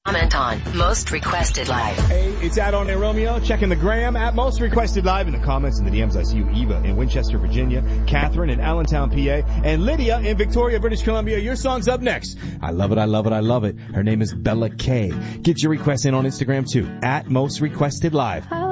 Comment on Most Requested Live. Hey, it's Out on Air Romeo. Checking the gram at Most Requested Live. In the comments in the DMs, I see you, Eva in Winchester, Virginia, Catherine in Allentown, PA, and Lydia in Victoria, British Columbia. Your song's up next. I love it, I love it, I love it. Her name is Bella K. Get your requests in on Instagram too, at Most Requested Live.